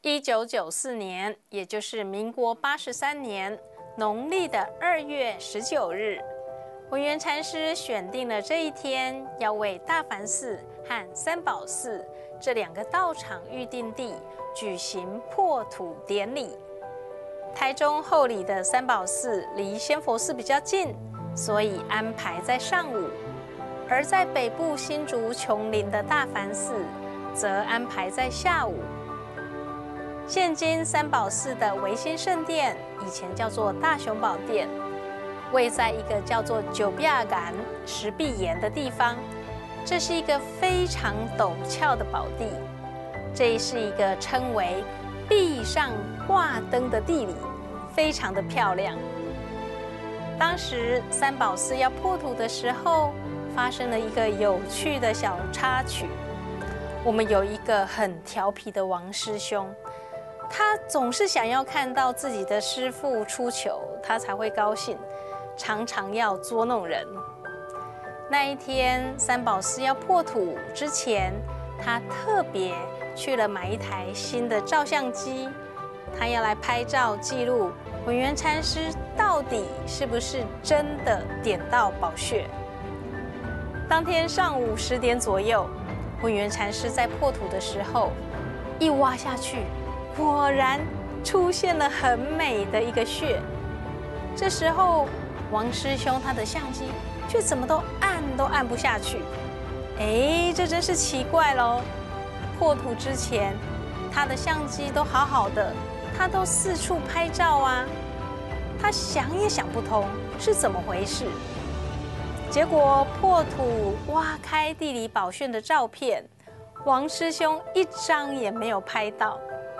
1994年，也就是民国83年农历的2月19日，文渊禅师选定了这一天，要为大梵寺和三宝寺这2个道场预定地举行破土典礼。台中后里的三宝寺离仙佛寺比较近，所以安排在上午；而在北部新竹琼林的大梵寺，则安排在下午。现今三宝寺的维新圣殿，以前叫做大雄宝殿，位在一个叫做九壁岩石壁岩的地方。这是一个非常陡峭的宝地，这是一个称为壁上挂灯的地理，非常的漂亮。当时三宝寺要破土的时候，发生了一个有趣的小插曲。我们有一个很调皮的王师兄，他总是想要看到自己的师父出糗，他才会高兴，常常要捉弄人。那一天三宝寺要破土之前，他特别去了买一台新的照相机，他要来拍照记录文渊禅师到底是不是真的点到宝穴。当天上午10点左右，文渊禅师在破土的时候，一挖下去，果然出现了很美的一个穴。这时候王师兄他的相机却怎么都按不下去。这真是奇怪咯。破土之前他的相机都好好的，他都四处拍照啊，他想也想不通是怎么回事。结果破土挖开地理宝穴的照片，王师兄一张也没有拍到。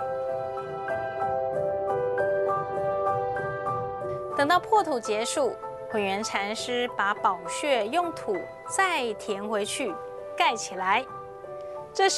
等到破土结束，文渊禅师把宝穴用土再填回去，盖起来。